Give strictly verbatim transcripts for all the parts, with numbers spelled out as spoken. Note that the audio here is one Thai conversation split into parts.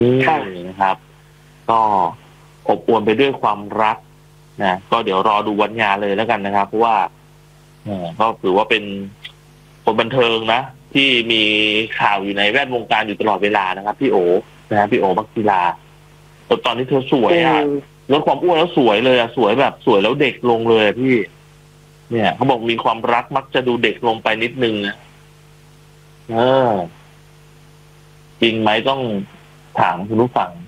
นี่นะครับก็อบอวลไปด้วยความรักนะก็เดี๋ยวรอดูวันงานเลยแล้วกันนะครับเพราะว่าก็ถือว่าเป็นคนบันเทิงนะที่มีข่าวอยู่ในแวดวงการอยู่ตลอดเวลานะครับพี่โอนะฮะพี่โอบักศิลาตอนนี้เธอสวยอ่ะลดความอ้วนแล้วสวยเลยอ่ะสวยแบบสวยแล้วเด็กลงเลยพี่เนี่ยเขาบอกมีความรักมักจะดูเด็กลงไปนิดนึงนะเออจริงไหมต้องถามคุณผู้ฟัง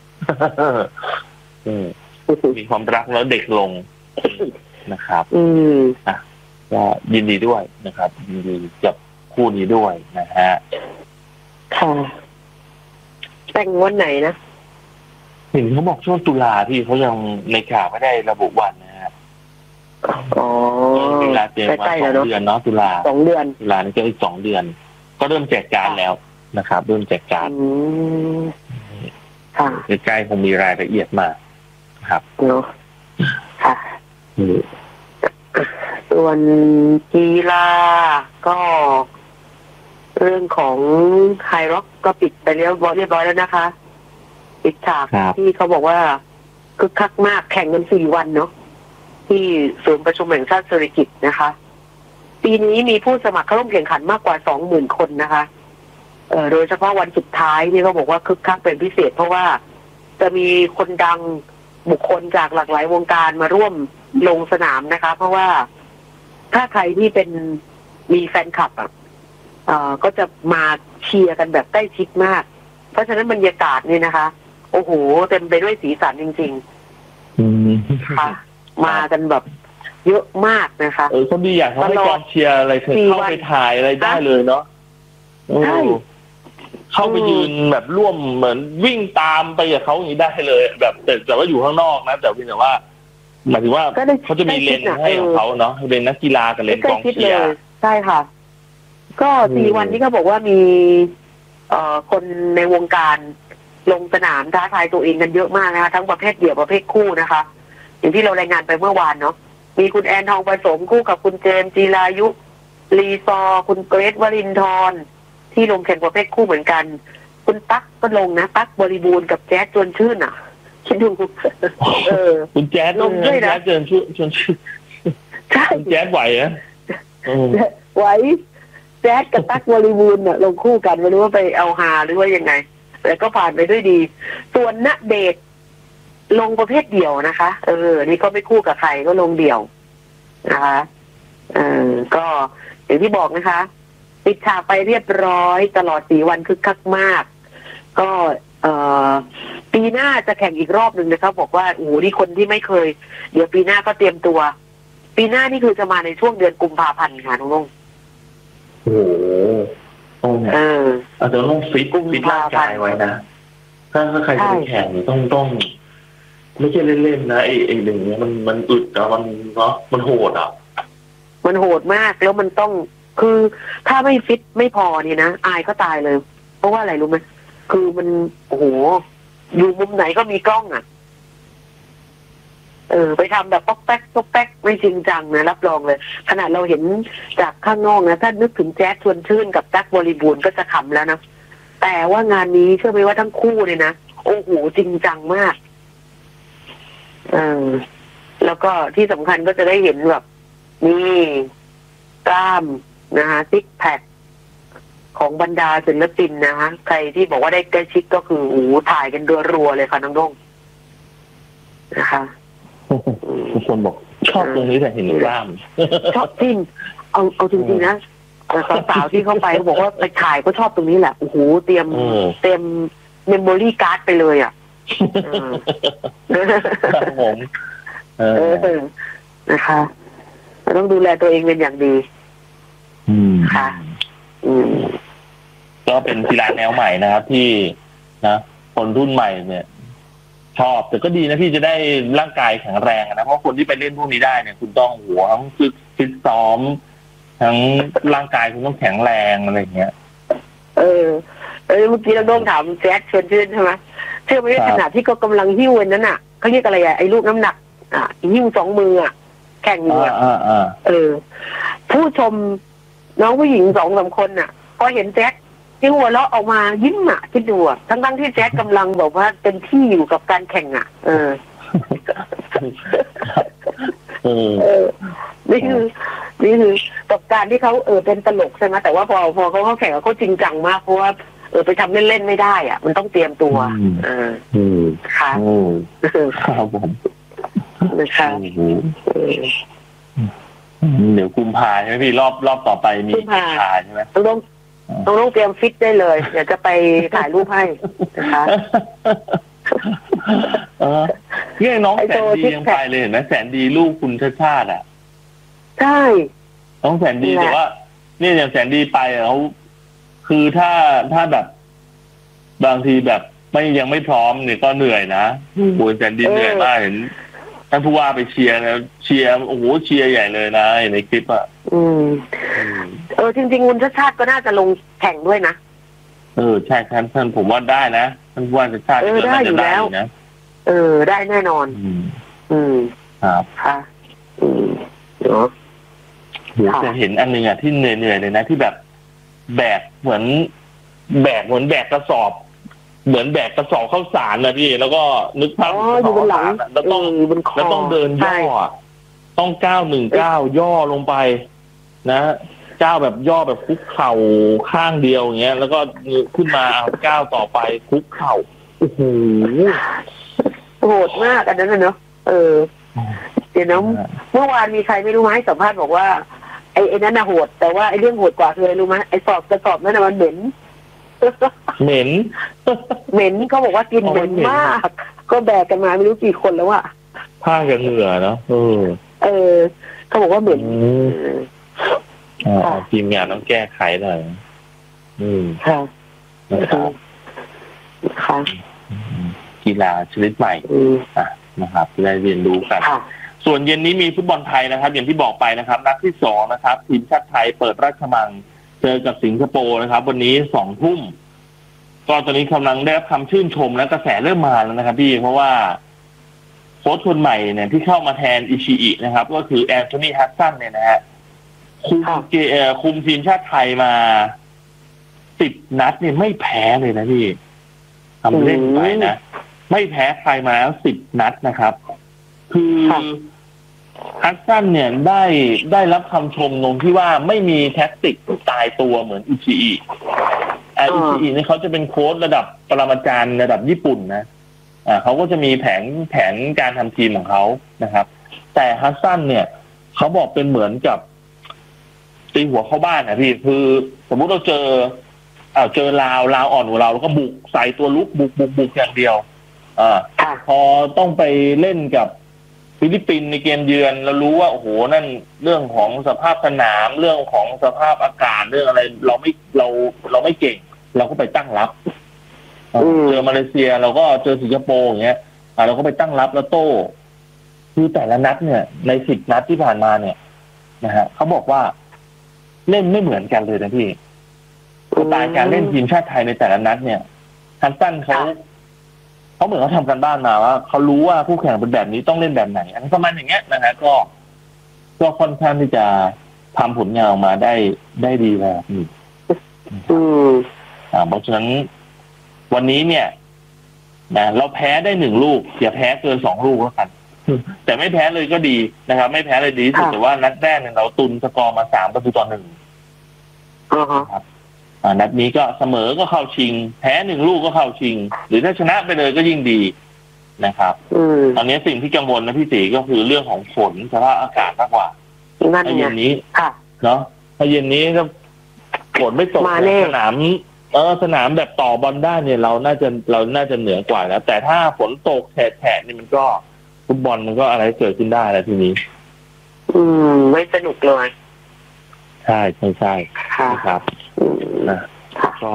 มีความรักแล้วเด็กลงนะครับอืมอ่ะก็ยินดีด้วยนะครับยินดีกับคู่นี้ด้วยนะฮะค่ะแต่งวันไหนนะเห็นเขาบอกช่วงตุลาพี่เขายังในข่าวไม่ได้ระบุวันนะฮะอ๋อตุลาเตรียมมาสองเดือนเนาะตุลาสองเดือนตุลานี่ก็อีกสองเดือนก็เริ่มแจกการแล้วนะครับเริ่มแจกการค่ะใกล้ๆคงมีรายละเอียดมาครับเนาะค่ะส่วนกีฬาก็เรื่องของไฮร็อกก็ปิดไปเรียบร้อยเรียบร้อยแล้วนะคะปิดฉากที่เขาบอกว่าคึกคักมากแข่งกันสี่วันเนาะที่ศูนย์ประชุมแห่งชาติสิริกิติ์นะคะปีนี้มีผู้สมัครเข้าร่วมแข่งขันมากกว่าสองหมื่นคนนะคะเอ่อโดยเฉพาะวันสุดท้ายนี่เขาบอกว่าคึกคักเป็นพิเศษเพราะว่าจะมีคนดังบุคคลจากหลากหลายวงการมาร่วมลงสนามนะคะเพราะว่าถ้าใครที่เป็นมีแฟนคลับอ่ะเอ่อก็จะมาเชียร์กันแบบใกล้ชิดมากเพราะฉะนั้นบรรยากาศนี่นะคะโอ้โหเต็มไปด้วยสีสันจริงๆค่ะมากันแบบเยอะมากนะคะเออคนดีอยากเขาให้กองเชียร์อะไรเธอเข้าไปถ่ายอะไรได้เลยเนาะใช่เข้าไปยืนแบบร่วมเหมือนวิ่งตามไปกับเขาอย่างนี้ได้เลยแบบแต่แต่ว่าอยู่ข้างนอกนะแต่เพียงแต่ว่าหมายถึงว่าเขาจะมีเลนให้ของเขาเนาะเลนนักกีฬากับเลนกองเชียร์ใช่ค่ะก็สี่วันที่เขาบอกว่ามีเอ่อคนในวงการลงสนามท้าทายตัวเองกันเยอะมากนะคะทั้งประเภทเดี่ยวประเภทคู่นะคะอย่างที่เรารายงานไปเมื่อวานเนาะมีคุณแอนทองผสมคู่กับคุณเจมส์จีรายุรีซอคุณเกรทวรินทร์ที่ลงแข่งประเภทคู่เหมือนกันคุณตั๊กก็ลงนะตั๊กบริบูรณ์กับแจ๊สชวนชื่นอ่ะคิดดูเออคุณแจ๊สลงด้วยนะแจ๊สชวนชื่นชวนชื่นใช่แจ๊สไหวอ่ะไหวแจ๊สกับตั๊กบริบูรณ์อ่ะลงคู่กันไม่รู้ว่าไปเอาฮาหรือว่ายังไงแต่ก็ผ่านไปด้วยดีส่วนณเดชน์ลงประเภทเดี่ยวนะคะเออนี่ก็ไม่คู่กับใครก็ลงเดี่ยวนะคะเออก็อย่างที่บอกนะคะปิดฉากไปเรียบร้อยตลอดสี่วันคึกคักมากก็เอ่อปีหน้าจะแข่งอีกรอบหนึ่งนะครับบอกว่าโอ้โหนี่คนที่ไม่เคยเดี๋ยวปีหน้าก็เตรียมตัวปีหน้านี่คือจะมาในช่วงเดือนกุมภาพันธ์ค่ะน้องลงโอ้โหเอออาจจะต้องฟิตฟิตร่างกายไว้นะถ้าถ้าใครจะไปแข่งต้องต้องไม่ใช่เล่นๆนะไอ้ไอ้หนึ่งมันมันอึดอะมันเนาะมันโหดอ่ะมันโหดมากแล้วมันต้องคือถ้าไม่ฟิตไม่พอนี่นะอายก็ตายเลยเพราะว่าอะไรรู้ไหมคือมันโอ้โหอยู่มุมไหนก็มีกล้องอ่ะเออไปทำแบบป๊อกแป๊กป๊อกแป๊กไม่จริงจังนะรับรองเลยขนาดเราเห็นจากข้างนอกนะถ้านึกถึงแจ๊สชวนชื่นกับตั๊กบริบูรณ์ก็จะขำแล้วนะแต่ว่างานนี้เชื่อไหมว่าทั้งคู่เลยนะโอ้โหจริงจังมากเออแล้วก็ที่สำคัญก็จะได้เห็นแบบนี่กล้ามนะคะซิกแพคของบรรดาศิลปินนะคะใครที่บอกว่าได้ใกล้ชิดก็คือโอ้ถ่ายกันรัวๆเลยค่ะน้องด้งนะคะทุกคนบอกชอบตรงนี้แต่เห็นกล้ามชอบจริงเอาเอาจริงๆนะสาวๆที่เข้าไปเขาบอกว่าไปถ่ายก็ชอบตรงนี้แหละโอ้โหเตรียมเตรียมเมมโมรี่การ์ดไปเลยอ่ะครับผมนะคะต้องดูแลตัวเองเป็นอย่างดีค่ะก็เป็นกีฬาแนวใหม่นะครับที่นะคนรุ่นใหม่เนี่ยชอบแต่ก็ดีนะพี่จะได้ร่างกายแข็งแรงนะเพราะคนที่ไปเล่นพวกนี้ได้เนี่ยคุณต้องหัวทั้งฝึกฟิตซ้อมทั้งร่างกายคุณต้องแข็งแรงอะไรเงี้ยเออเออเมื่อกี้เราโดนถามแจ๊ดชวนชื่นใช่ไหมเชื่อไหมขณะที่ก็กำลังหิ้วเว้นนั้นอ่ะเขาเรียกอะไรอ่ะไอ้ลูกน้ำหนักอ่ะหิ้วสองมืออ่ะแข่งอยู่อ่ะเออผู้ชมน้องผู้หญิงสองสามคนอ่ะพอเห็นแจ๊ดที่หัวเราะออกมายิ้มอ่ะคิดดูอ่ะทั้งๆที่แจ็คกำลังบอกว่าเป็นที่อยู่กับการแข่งอ่ะ เออเออเออนี่คือนี่คือกับการที่เขาเออเป็นตลกใช่ไหมแต่ว่าพอพอเขาเขาแข่งเขาจริงจังมากเพราะว่าเออไปทำเล่นๆไม่ได้อ่ะมันต้องเตรียมตัวเอออืมค่ะอืมครับผมนะคะเดี๋ยวกุมภาใช่ไหมพี่รอบรอบต่อไปมีกุมภาใช่ไหมต้องต้องต้องเตรียมฟิตได้เลยเดี๋ยวจะไปถ่ายรูปให้นะคะเออเนี่ยน้องแสนดียังไปเลยเห็นไหมแสนดีลูกคุณชาติชาติอ่ะใช่น้องแสนดีแต่ว่าเนี่ยอย่างแสนดีไปเขาคือถ้าถ้าแบบบางทีแบบไม่ยังไม่พร้อมเนี่ยก็เหนื่อยนะโอ้ยแสนดีเหนื่อยมากเห็นท่านผู้ว่าไปเชียร์นะเชียร์โอ้โหเชียร์ใหญ่เลยนะในคลิปอ่ะอืมเออจริงๆคุณชาติชาติก็น่าจะลงแข่งด้วยนะเออใช่ท่านท่านผมว่าได้นะท่านผู้ว่าชาติชาติเออได้อยู่แล้วนะเออได้แน่นอนอืมอืมครับค่ะอืมเนาะเดี๋ยวจะเห็นอันนึงอ่ะที่เหนื่อยๆเลยนะที่แบบแบกเหมือนแบกเหมือนแบกกระสอบเหมือนแบกกระสอบข้าวสารนะพี่แล้วก็นึกภาพกระสอบข้าวสารแล้วต้องแล้วต้องเดินย่อต้องก้าวหนึ่งก้าวย่อลงไปนะก้าวแบบย่อแบบคุกเข่าข้างเดียวอย่างเงี้ยแล้วก็ขึ้นมาก้าวต่อไปคุกเข่าโอ้โหโหดมากอันนั้นนะเนาะเออเดี๋ยวน้องเมื่อวานมีใครไม่รู้มาให้สัมภาษณ์บอกว่าไอ้ไอ้นั้นน่ะโหดแต่ว่าไอ้เรื่องโหดกว่าคืออะไรรู้ไหมไอ้สอบกระสอบนั่นน่ะมันเหม็นเหม็นเหม็นเขาบอกว่ากินเหม็นมากก็แบกกันมาไม่รู้กี่คนแล้วอะผ้ากันเหงื่อเนาะเออเออเขาบอกว่าเหม็นอ่าทีมงานต้องแก้ไขหน่อยอืมค่ะนะครับค่ะกีฬาชนิดใหม่อ่ะนะครับได้เรียนรู้กันส่วนเย็นนี้มีฟุตบอลไทยนะครับอย่างที่บอกไปนะครับนัดที่สองนะครับทีมชาติไทยเปิดราชมังเจอกับสิงคโปร์นะครับวันนี้สองทุ่มก็ตอนนี้กำลังได้รับคำชื่นชมและกระแสเริ่มมาแล้วนะครับพี่เพราะว่าโค้ชคนใหม่เนี่ยที่เข้ามาแทนอิชิอินะครับก็คือแอนโทนีฮัสซันเนี่ยนะฮะคุมเกอคุมทีมชาติไทยมาสิบนัดเนี่ยไม่แพ้เลยนะพี่ทำเล่นไปนะไม่แพ้ใครมาแล้วสิบนัดนะครับคือฮัสซันเนี่ยได้ได้รับคำชมตรงที่ว่าไม่มีแท็กติกตายตัวเหมือนอิชิอิอ่าอิชิอิเนี่ยเขาจะเป็นโค้ชระดับปรมาจารย์ระดับญี่ปุ่นนะอ่าเขาก็จะมีแผนแผนการทำทีมของเขานะครับ แต่ฮัสซันเนี่ยเขาบอกเป็นเหมือนกับตีหัวเข้าบ้านนะพี่คือสมมุติเราเจออ่าเจอลาวลาวอ่อนกว่าเราแล้วก็บุกใส่ตัวลุกบุกบุกบุกอย่างเดียวอ่าพอต้องไปเล่นกับฟิลิปปินส์ในเกมเยือนเรารู้ว่าโอ้โหนั่นเรื่องของสภาพสนามเรื่องของสภาพอากาศเรื่องอะไรเราไม่เราเราไม่เก่งเราก็ไปตั้งรับเจอมาเลเซียเราก็เจอสิงคโปร์อย่างเงี้ยเราก็ไปตั้งรับแล้วโต้คือแต่ละนัดเนี่ยในสิบนัดที่ผ่านมาเนี่ยนะฮะเขาบอกว่าเล่นไม่เหมือนกันเลยนะพี่สไตล์การเล่นทีมชาติไทยในแต่ละนัดเนี่ยฮันตันเขาเขาเหมือนเขาทำกันบ้านมาว่าเขารู้ว่าผู้แข่งเป็นแบบนี้ต้องเล่นแบบไหนอันประมาณอย่างเงี้ยนะฮะก็ก็ค่อนข้างที่จะทำผลงานออกมาได้ได้ดีแล้วอืมอ่าเพราะฉะนั้นวันนี้เนี่ยนะเราแพ้ได้หนึ่งลูกอย่าแพ้เกินสองลูกแล้วกันแต่ไม่แพ้เลยก็ดีนะครับไม่แพ้เลยดีที่สุดแต่ว่านัดแรกเนี่ยเราตุนสกอร์มาสามประตูต่อหนึ่งครับนัดนี้ก็เสมอก็เข้าชิงแพ้หนึ่งลูกก็เข้าชิงหรือถ้าชนะไปเลยก็ยิ่งดีนะครับตอนนี้สิ่งที่กังวลนะพี่ตีก็คือเรื่องของฝนสภาพอากาศมากกว่าถ้าเย็นนี้เนาะถ้าเย็นนี้ก็ฝนไม่ตกสนามเออสนามแบบต่อบอลได้เนี่ยเราน่าจะเราน่าจะเหนือกว่าแล้วแต่ถ้าฝนตกแฉะๆนี่มันก็ฟุตบอลมันก็อะไรเกิดขึ้นได้แล้วทีนี้อืมไม่สนุกเลยใช่ใช่ใช่ครับนะก็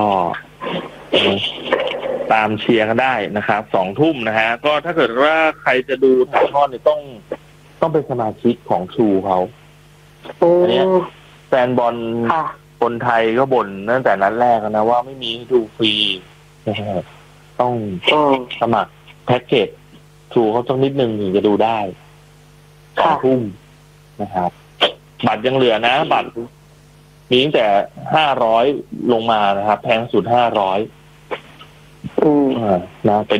ตามเชียร์กันได้นะครับสองทุ่มนะฮะก็ถ้าเกิดว่าใครจะดูถ่ายทอดเนี่ยต้องต้องเป็นสมาชิกของชูเขาอันนี้แฟนบอลคนไทยก็บ่นตั้งแต่นัดแรกนะว่าไม่มีดูฟรีต้องสมัครแพ็กเกจชูเขาต้องนิดนึงถึงจะดูได้สองทุ่มนะครับบัตรยังเหลือนะบัตรมีตั้งแต่ห้าร้อยลงมานะครับแพงสุดห้าร้อยอืมนะไป